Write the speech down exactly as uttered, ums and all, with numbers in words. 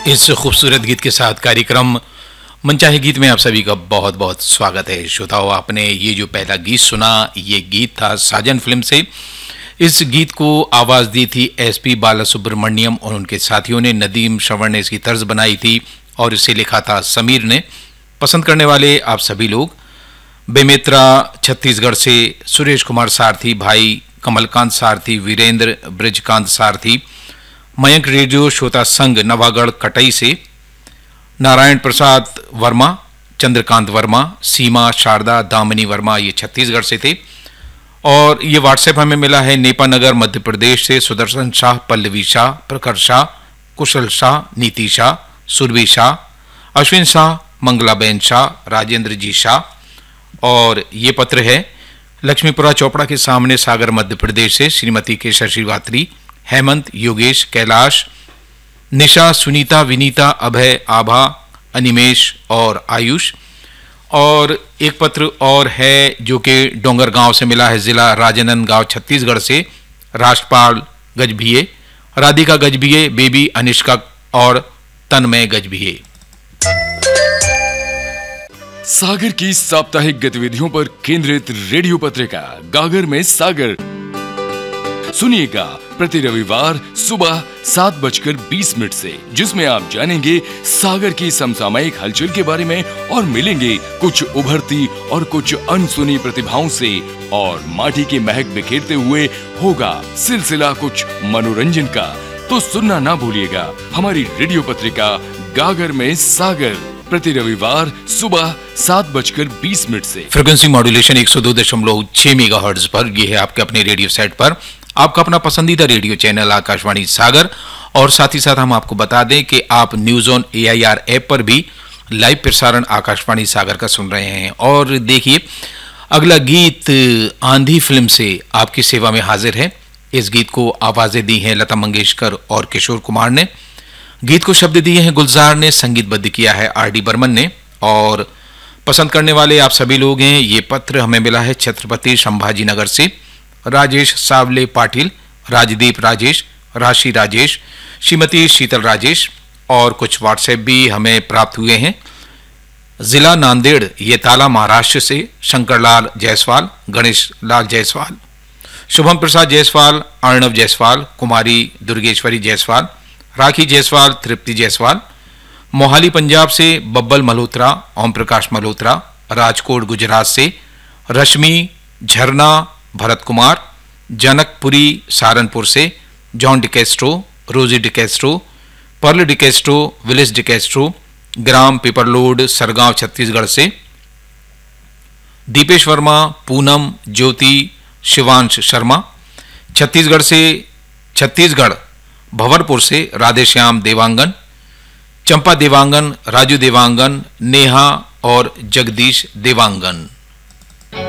इस खूबसूरत गीत के साथ कार्यक्रम मनचाहे गीत में आप सभी का बहुत बहुत स्वागत है। श्रोताओं, आपने ये जो पहला गीत सुना, ये गीत था साजन फिल्म से। इस गीत को आवाज़ दी थी एसपी बालासुब्रमण्यम और उनके साथियों ने। नदीम श्रवण ने इसकी तर्ज बनाई थी और इसे लिखा था समीर ने। पसंद करने वाले आप सभी लोग बेमेत्रा छत्तीसगढ़ से सुरेश कुमार सारथी, भाई कमलकांत सारथी, वीरेंद्र ब्रजकांत सारथी, मयंक रेडियो श्रोता संघ नवागढ़ कटई से, नारायण प्रसाद वर्मा, चंद्रकांत वर्मा, सीमा शारदा दामिनी वर्मा, ये छत्तीसगढ़ से थे। और ये व्हाट्सएप हमें मिला है नेपानगर मध्य प्रदेश से सुदर्शन शाह, पल्लवी शाह, प्रखर शाह, कुशल शाह, नीति शाह, सुरभि शाह, अश्विन शाह, मंगलाबेन शाह, राजेंद्र जी शाह। और ये पत्र है लक्ष्मीपुरा चौपड़ा के सामने सागर मध्य प्रदेश से श्रीमती केशर श्रीवात्री, हेमंत, योगेश, कैलाश, निशा, सुनीता, विनीता, अभय, आभा, अनिमेश और आयुष। और एक पत्र और है जो कि डोंगरगांव से मिला है, जिला राजनांदगांव छत्तीसगढ़ से, राष्ट्रपाल गजभिये, राधिका गजभिये, बेबी अनिष्का और तन्मय गजभिये। सागर की साप्ताहिक गतिविधियों पर केंद्रित रेडियो पत्रिका गागर में सागर सुनिएगा प्रति रविवार सुबह सात बजकर बीस मिनट से, जिसमें आप जानेंगे सागर की समसामयिक हलचल के बारे में और मिलेंगे कुछ उभरती और कुछ अनसुनी प्रतिभाओं से। और माटी की महक बिखेरते हुए होगा सिलसिला कुछ मनोरंजन का। तो सुनना ना भूलिएगा हमारी रेडियो पत्रिका गागर में सागर प्रति रविवार सुबह सात बजकर बीस मिनट से। फ्रीक्वेंसी मॉड्यूलेशन एक सौ दो दशमलव छह मेगाहर्ट्ज पर। यह है आपके अपने रेडियो सेट पर आपका अपना पसंदीदा रेडियो चैनल आकाशवाणी सागर। और साथ ही साथ हम आपको बता दें कि आप न्यूज ऑन एआईआर ऐप पर भी लाइव प्रसारण आकाशवाणी सागर का सुन रहे हैं। और देखिए, अगला गीत आंधी फिल्म से आपकी सेवा में हाजिर है। इस गीत को आवाजें दी हैं लता मंगेशकर और किशोर कुमार ने। गीत को शब्द दिए हैं गुलजार ने, संगीतबद्ध किया है आर डी बर्मन ने। और पसंद करने वाले आप सभी लोग हैं। ये पत्र हमें मिला है छत्रपति संभाजी नगर से, राजेश सावले पाटिल, राजदीप राजेश, राशि राजेश, श्रीमती शीतल राजेश। और कुछ व्हाट्सएप भी हमें प्राप्त हुए हैं। जिला नांदेड़ ये ताला महाराष्ट्र से शंकरलाल जायसवाल, गणेश लाल जायसवाल, शुभम प्रसाद जायसवाल, अर्णव जायसवाल, कुमारी दुर्गेश्वरी जायसवाल, राखी जायसवाल, तृप्ति जायसवाल। मोहाली पंजाब से बब्बल मल्होत्रा, ओम प्रकाश मल्होत्रा। राजकोट गुजरात से रश्मि, झरना, भरत कुमार। जनकपुरी सहारनपुर से जॉन डिकेस्ट्रो, रोजी डिकेस्ट्रो, पर्ल डिकेस्ट्रो, विलिस डिकेस्ट्रो। ग्राम पिपरलोड सरगांव छत्तीसगढ़ से दीपेश वर्मा, पूनम, ज्योति, शिवांश शर्मा। छत्तीसगढ़ से छत्तीसगढ़ भंवरपुर से राधेश्याम देवांगन, चंपा देवांगन, राजू देवांगन, नेहा और जगदीश देवांगन।